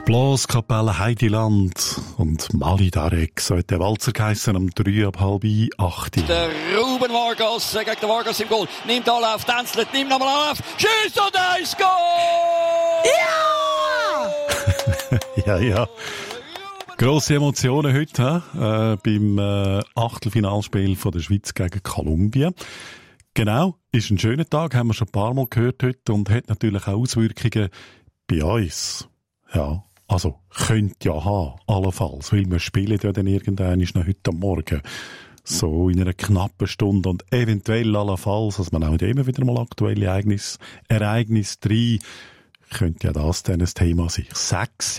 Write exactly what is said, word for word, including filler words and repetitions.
Die Blaskapelle Heidiland und Mali Darek, so hat der Walzer geheissen, um drei ab halb acht. Der Ruben Vargas gegen den Vargas im Goal. Nimmt Anlauf, tänzelt, nimmt nochmal Anlauf, schießt und eins Goal! Ja! ja, ja. Grosse Emotionen heute äh, beim äh, Achtelfinalspiel von der Schweiz gegen Kolumbien. Genau, ist ein schöner Tag, haben wir schon ein paar Mal gehört heute und hat natürlich auch Auswirkungen bei uns. Ja, also könnte ja haben, allenfalls, weil wir spielen ja dann irgendwann noch heute am Morgen. So in einer knappen Stunde und eventuell allenfalls, dass man auch immer wieder mal aktuelle Ereignisse, Ereignisse drin, könnte ja das dann ein Thema sein. Sechs